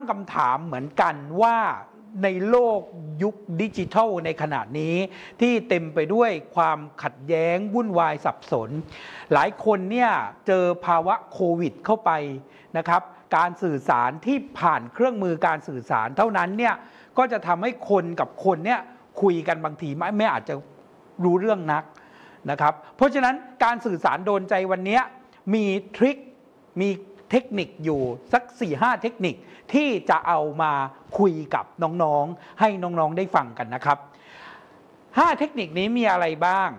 คำถามเหมือนกันว่าในโลกยุคดิจิทัลในขณะนี้ที่เต็มไปด้วยความขัดแย้งวุ่นวายสับสนหลายคนเนี่ยเจอภาวะโควิดเข้าไปนะครับการสื่อสารที่ผ่านเครื่องมือการสื่อสารเท่านั้นเนี่ยก็จะทำให้คนกับคนเนี่ยคุยกันบางทีไม่อาจจะรู้เรื่องนักนะครับเพราะฉะนั้นการสื่อสารโดนใจวันนี้มีทริคมีเทคนิคอยู่สัก 4-5 เทคนิคที่จะเอามาคุยกับน้องๆให้น้องๆได้ฟังกันนะครับ5เทคนิคนี้มีอะไรบ้าง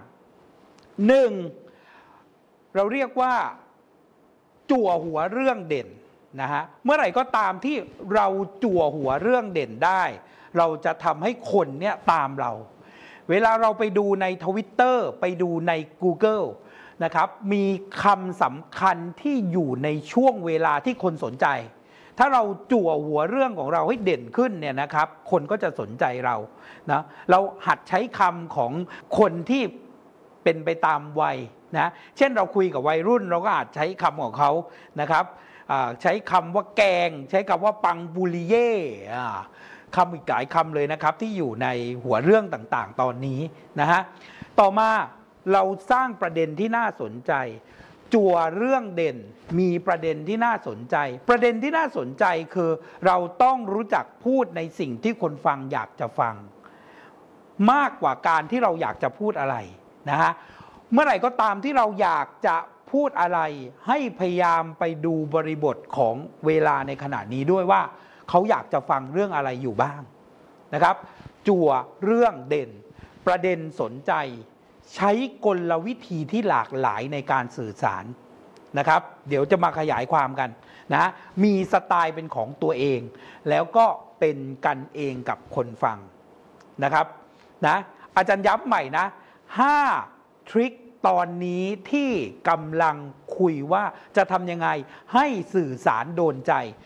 1. เราเรียกว่าจั่วหัวเรื่องเด่นนะฮะเมื่อไหร่ก็ตามที่เราจั่วหัวเรื่องเด่นได้เราจะทำให้คนเนี่ยตามเราเวลาเราไปดูใน Twitter ไปดูใน Google นะครับมีคำสำคัญที่อยู่ในช่วงเวลาที่คนสนใจถ้าเราจั่วหัวเรื่องของเราให้เด่นขึ้นเนี่ยนะครับคนก็จะสนใจเรานะเราหัดใช้คำของคนที่เป็นไปตามวัยนะเช่นเราคุยกับวัยรุ่นเราก็อาจใช้คำของเขานะครับใช้คำว่าแกงใช้คำว่าปังบุริเย่คำอีกหลายคำเลยนะครับที่อยู่ในหัวเรื่องต่างๆตอนนี้นะฮะต่อมาเราสร้างประเด็นที่น่าสนใจจั่วเรื่องเด่นมีประเด็นที่น่าสนใจประเด็นที่น่าสนใจคือเราต้องรู้จักพูดในสิ่งที่คนฟังอยากจะฟังมากกว่าการที่เราอยากจะพูดอะไรนะฮะเมื่อไหร่ก็ตามที่เราอยากจะพูดอะไรให้พยายามไปดูบริบทของเวลาในขณะนี้ด้วยว่าเขาอยากจะฟังเรื่องอะไรอยู่บ้างนะครับจั่วเรื่องเด่นประเด็นสนใจใช้กลวิธีที่หลากหลายในการสื่อสารนะครับเดี๋ยวจะมาขยายความกันนะมีสไตล์เป็นของตัวเองแล้วก็เป็นกันเองกับคนฟังนะครับนะอาจารย์ย้ำใหม่นะ5ทริคตอนนี้ที่กำลังคุยว่าจะทำยังไงให้สื่อสารโดนใจ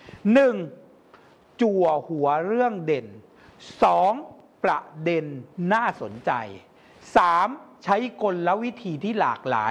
1. จั่วหัวเรื่องเด่น 2. ประเด็นน่าสนใจ 3. ใช้กลวิธีที่หลากหลาย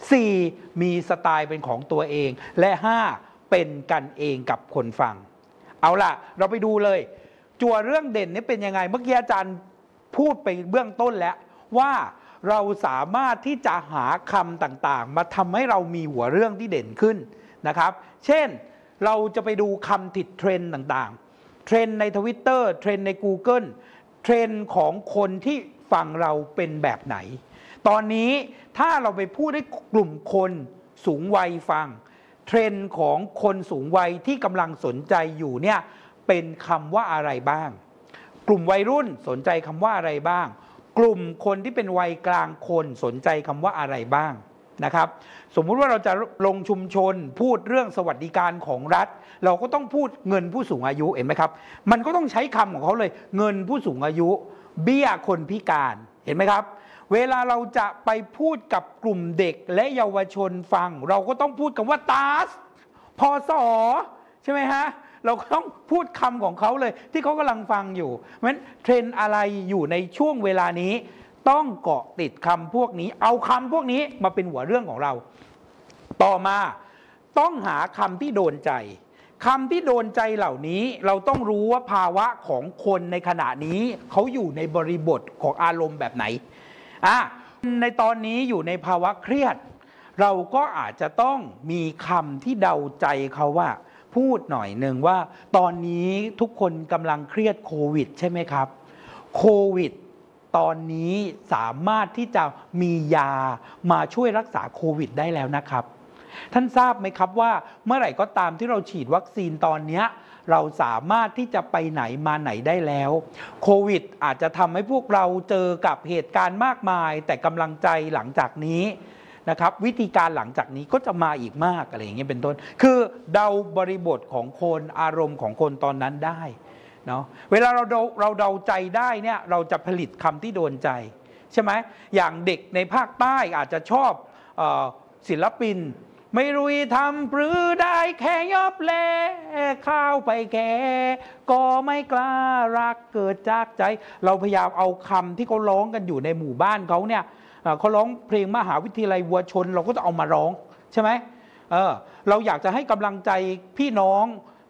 4. มีสไตล์เป็นของตัวเองและ 5. เป็นกันเองกับคนฟังเอาล่ะเราไปดูเลยจั่วเรื่องเด่นนี่เป็นยังไงเมื่อกี้อาจารย์พูดไปเบื้องต้นแล้วว่าเราสามารถที่จะหาคำต่างๆมาทำให้เรามีหัวเรื่องที่เด่นขึ้นนะครับเช่นเราจะไปดูคำติดเทรนด์ต่างๆเทรนด์ใน Twitter เทรนด์ใน Google เทรนด์ของคนที่ฟังเราเป็นแบบไหนตอนนี้ถ้าเราไปพูดให้กลุ่มคนสูงวัยฟังเทรนด์ของคนสูงวัยที่กำลังสนใจอยู่เนี่ยเป็นคำว่าอะไรบ้างกลุ่มวัยรุ่นสนใจคำว่าอะไรบ้างกลุ่มคนที่เป็นวัยกลางคนสนใจคำว่าอะไรบ้างนะครับสมมุติว่าเราจะลงชุมชนพูดเรื่องสวัสดิการของรัฐเราก็ต้องพูดเงินผู้สูงอายุเห็นไหมครับมันก็ต้องใช้คำของเขาเลยเงินผู้สูงอายุเบี้ยคนพิการเห็นไหมครับเวลาเราจะไปพูดกับกลุ่มเด็กและเยาวชนฟังเราก็ต้องพูดคำว่าตาสพศใช่ไหมฮะเราก็ต้องพูดคำของเขาเลยที่เขากำลังฟังอยู่เพราะฉะนั้นเทรนด์อะไรอยู่ในช่วงเวลานี้ต้องเกาะติดคำพวกนี้เอาคำพวกนี้มาเป็นหัวเรื่องของเราต่อมาต้องหาคำที่โดนใจคำที่โดนใจเหล่านี้เราต้องรู้ว่าภาวะของคนในขณะนี้เขาอยู่ในบริบทของอารมณ์แบบไหนในตอนนี้อยู่ในภาวะเครียดเราก็อาจจะต้องมีคำที่เดาใจเขาว่าพูดหน่อยหนึ่งว่าตอนนี้ทุกคนกำลังเครียดโควิดใช่ไหมครับโควิดตอนนี้สามารถที่จะมียามาช่วยรักษาโควิดได้แล้วนะครับท่านทราบไหมครับว่าเมื่อไหร่ก็ตามที่เราฉีดวัคซีนตอนนี้เราสามารถที่จะไปไหนมาไหนได้แล้วโควิดอาจจะทำให้พวกเราเจอกับเหตุการณ์มากมายแต่กำลังใจหลังจากนี้นะครับวิธีการหลังจากนี้ก็จะมาอีกมากอะไรอย่างเงี้ยเป็นต้นคือเดาบริบทของคนอารมณ์ของคนตอนนั้นได้เนาะเวลาเราเดาใจได้เนี่ยเราจะผลิตคำที่โดนใจใช่ไหมอย่างเด็กในภาคใต้อาจจะชอบศิลปินไม่รู้ทำหรือได้แค่ยอบแลข้าวไปแก่ก็ไม่กล้ารักเกิดจากใจเราพยายามเอาคำที่เขาร้องกันอยู่ในหมู่บ้านเขาเนี่ยเขาร้องเพลงมหาวิทยาลัยวัวชนเราก็จะเอามาร้องใช่ไหมเราอยากจะให้กำลังใจพี่น้อง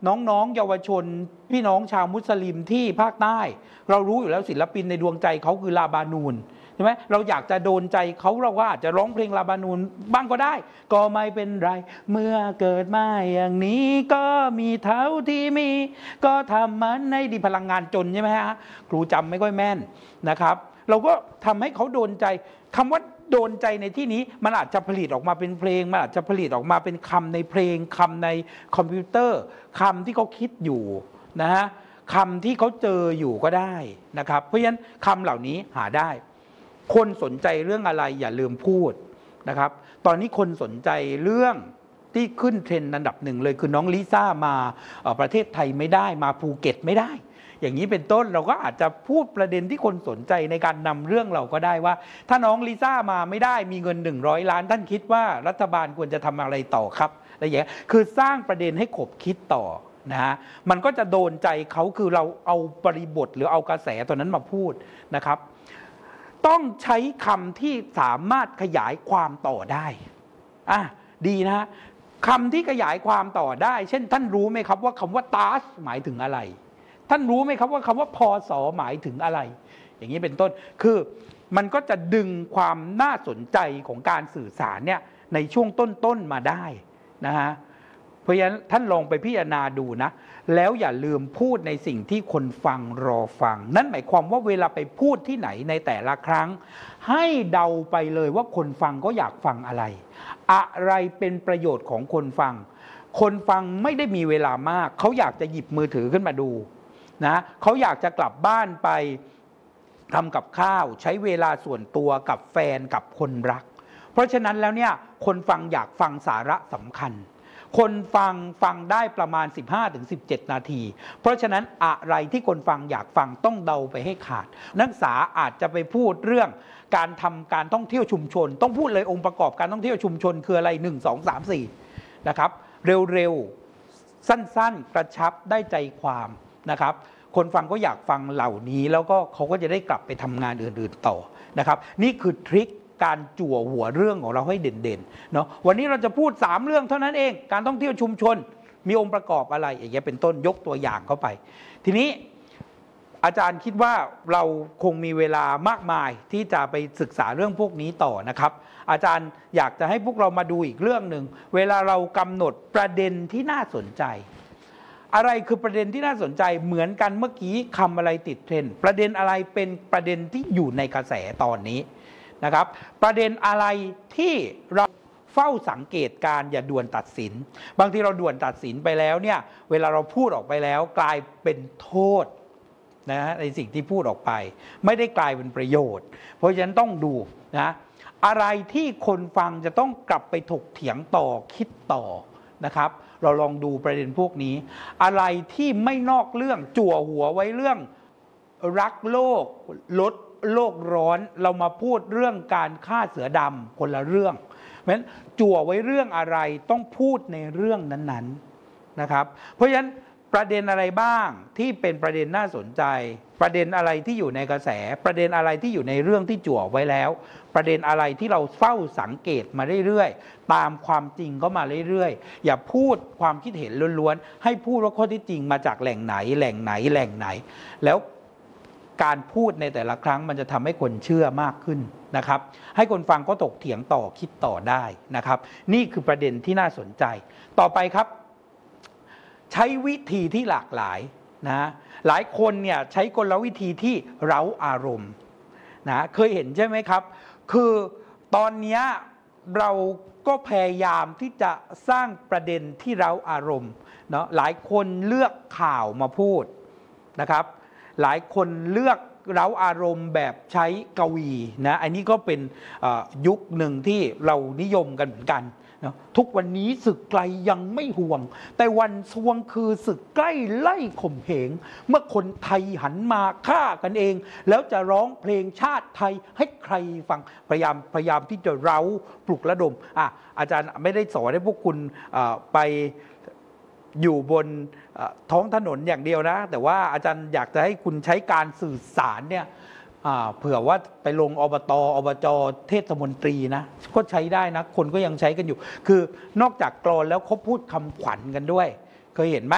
น้องๆเยาวชนพี่น้องชาวมุสลิมที่ภาคใต้เรารู้อยู่แล้วศิลปินในดวงใจเขาคือลาบานูนใช่ไหมเราอยากจะโดนใจเขาเราก็อาจจะร้องเพลงลาบานูนบ้างก็ได้ก็ไม่เป็นไรเมื่อเกิดมาอย่างนี้ก็มีเท่าที่มีก็ทำมันในดีพลังงานจนใช่ไหมฮะครูจำไม่ค่อยแม่นนะครับเราก็ทำให้เขาโดนใจคำว่าโดนใจในที่นี้มันอาจจะผลิตออกมาเป็นเพลงมันอาจจะผลิตออกมาเป็นคำในเพลงคำในคอมพิวเตอร์คำที่เขาคิดอยู่นะฮะคำที่เขาเจออยู่ก็ได้นะครับเพราะฉะนั้นคำเหล่านี้หาได้คนสนใจเรื่องอะไรอย่าลืมพูดนะครับตอนนี้คนสนใจเรื่องที่ขึ้นเทรนด์อันดับหนึ่งเลยคือน้องลิซ่ามาประเทศไทยไม่ได้มาภูเก็ตไม่ได้อย่างนี้เป็นต้นเราก็อาจจะพูดประเด็นที่คนสนใจในการนำเรื่องเราก็ได้ว่าถ้าน้องลิซ่ามาไม่ได้มีเงิน100 ล้านท่านคิดว่ารัฐบาลควรจะทำอะไรต่อครับอะไรอย่างเงี้ยคือสร้างประเด็นให้ขบคิดต่อนะฮะมันก็จะโดนใจเขาคือเราเอาบริบทหรือเอากระแสตัวนั้นมาพูดนะครับต้องใช้คำที่สามารถขยายความต่อได้ดีนะฮะคำที่ขยายความต่อได้เช่นท่านรู้ไหมครับว่าคำว่าตาสหมายถึงอะไรท่านรู้ไหมครับว่าคำว่าพศหมายถึงอะไรอย่างนี้เป็นต้นคือมันก็จะดึงความน่าสนใจของการสื่อสารเนี่ยในช่วงต้นๆมาได้นะฮะเพราะฉะนั้นท่านลองไปพิจารณาดูนะแล้วอย่าลืมพูดในสิ่งที่คนฟังรอฟังนั่นหมายความว่าเวลาไปพูดที่ไหนในแต่ละครั้งให้เดาไปเลยว่าคนฟังก็อยากฟังอะไรเป็นประโยชน์ของคนฟังคนฟังไม่ได้มีเวลามากเขาอยากจะหยิบมือถือขึ้นมาดูนะเขาอยากจะกลับบ้านไปทำกับข้าวใช้เวลาส่วนตัวกับแฟนกับคนรักเพราะฉะนั้นแล้วเนี่ยคนฟังอยากฟังสาระสำคัญคนฟังได้ประมาณ 15-17 นาทีเพราะฉะนั้นอะไรที่คนฟังอยากฟังต้องเดาไปให้ขาดนักศึกษาอาจจะไปพูดเรื่องการทำการท่องเที่ยวชุมชนต้องพูดเลยองค์ประกอบการท่องเที่ยวชุมชนคืออะไร1 2 3 4นะครับเร็วๆสั้นๆกระชับได้ใจความนะครับคนฟังก็อยากฟังเหล่านี้แล้วก็เขาก็จะได้กลับไปทำงานอื่นๆต่อนะครับนี่คือทริคการจั่วหัวเรื่องของเราให้เด่นๆเนาะวันนี้เราจะพูด3เรื่องเท่านั้นเองการท่องเที่ยวชุมชนมีองค์ประกอบอะไรอย่างเงี้ยเป็นต้นยกตัวอย่างเข้าไปทีนี้อาจารย์คิดว่าเราคงมีเวลามากมายที่จะไปศึกษาเรื่องพวกนี้ต่อนะครับอาจารย์อยากจะให้พวกเรามาดูอีกเรื่องหนึ่งเวลาเรากำหนดประเด็นที่น่าสนใจอะไรคือประเด็นที่น่าสนใจเหมือนกันเมื่อกี้คำอะไรติดเทรนด์ประเด็นอะไรเป็นประเด็นที่อยู่ในกระแสตอนนี้นะครับประเด็นอะไรที่เราเฝ้าสังเกตการอย่าด่วนตัดสินบางทีเราด่วนตัดสินไปแล้วเนี่ยเวลาเราพูดออกไปแล้วกลายเป็นโทษนะในสิ่งที่พูดออกไปไม่ได้กลายเป็นประโยชน์เพราะฉะนั้นต้องดูนะอะไรที่คนฟังจะต้องกลับไปถกเถียงต่อคิดต่อนะครับเราลองดูประเด็นพวกนี้อะไรที่ไม่นอกเรื่องจั่วหัวไว้เรื่องรักโลกลดโลกร้อนเรามาพูดเรื่องการฆ่าเสือดำคนละเรื่องเพราะฉะนั้นจั่วไว้เรื่องอะไรต้องพูดในเรื่องนั้นๆนะครับเพราะฉะนั้นประเด็นอะไรบ้างที่เป็นประเด็นน่าสนใจประเด็นอะไรที่อยู่ในกระแสประเด็นอะไรที่อยู่ในเรื่องที่จั่วไว้แล้วประเด็นอะไรที่เราเฝ้าสังเกตมาเรื่อยๆตามความจริงก็มาเรื่อยๆอย่าพูดความคิดเห็นล้วนๆให้พูดว่าข้อที่จริงมาจากแหล่งไหนแล้วการพูดในแต่ละครั้งมันจะทำให้คนเชื่อมากขึ้นนะครับให้คนฟังก็ถกเถียงต่อคิดต่อได้นะครับนี่คือประเด็นที่น่าสนใจต่อไปครับใช้วิธีที่หลากหลายนะหลายคนเนี่ยใช้กลวิธีที่เร้าอารมณ์นะเคยเห็นใช่ไหมครับคือตอนนี้เราก็พยายามที่จะสร้างประเด็นที่เร้าอารมณ์เนาะหลายคนเลือกข่าวมาพูดนะครับหลายคนเลือกเร้าอารมณ์แบบใช้กวีนะอันนี้ก็เป็นยุคหนึ่งที่เรานิยมกันเหมือนกันทุกวันนี้ศึกไกลยังไม่ห่วงแต่วันซวงคือศึกใกล้ไล่ข่มเหงเมื่อคนไทยหันมาฆ่ากันเองแล้วจะร้องเพลงชาติไทยให้ใครฟังพยายามที่จะเร้าปลุกระดมอาจารย์ไม่ได้สอนให้พวกคุณไปอยู่บนท้องถนนอย่างเดียวนะแต่ว่าอาจารย์อยากจะให้คุณใช้การสื่อสารเนี่ยเผื่อว่าไปลงอบจเทศมนตรีนะก็ใช้ได้นะคนก็ยังใช้กันอยู่คือนอกจากกลอนแล้วเขาพูดคำขวัญกันด้วยเคยเห็นไหม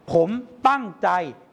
ผมตั้งใจ